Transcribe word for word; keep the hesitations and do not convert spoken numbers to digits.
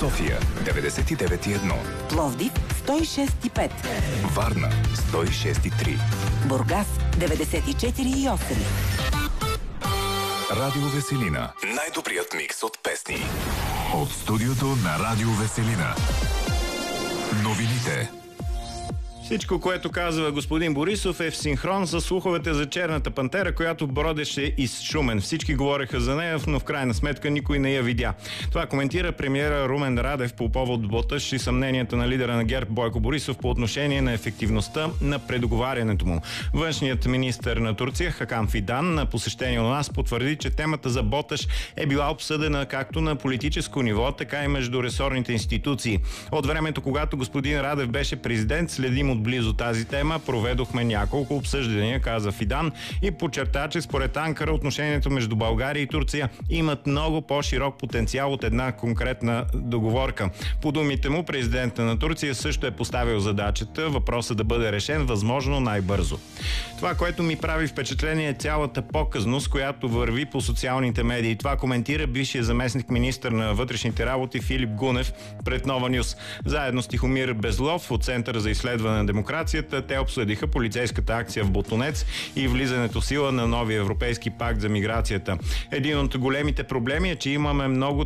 София деветдесет и девет и едно, Пловдив сто и шест и пет, Варна сто и шест и три, Бургас деветдесет и четири и осем. Радио Веселина. Най-добрият микс от песни. От студиото на Радио Веселина. Новините. Всичко, което казва господин Борисов, е в синхрон с слуховете за черната пантера, която бродеше из Шумен. Всички говореха за нея, но в крайна сметка никой не я видя. Това коментира премиера Румен Радев по повод ботъж и съмненията на лидера на ГЕРБ Бойко Борисов по отношение на ефективността на предоговарянето му. Външният министър на Турция Хакан Фидан на посещение у нас потвърди, че темата за ботъж е била обсъдена както на политическо ниво, така и между ресорните институции. От времето, когато господин Радев беше президент, следим от близо тази тема, проведохме няколко обсъждания, каза Фидан, и подчерта, че според Анкара отношението между България и Турция имат много по-широк потенциал от една конкретна договорка. По думите му, президентът на Турция също е поставил задачата въпросът да бъде решен възможно най-бързо. Това, което ми прави впечатление, е цялата показност, която върви по социалните медии. Това коментира бившия заместник министър на вътрешните работи Филип Гунев пред Нова Нюс. Заедно с Тихомир Безлов от Центъра за изследване на демокрацията, те обсъдиха полицейската акция в Ботунец и влизането в сила на новия Европейски пакт за миграцията. Един от големите проблеми е, че имаме много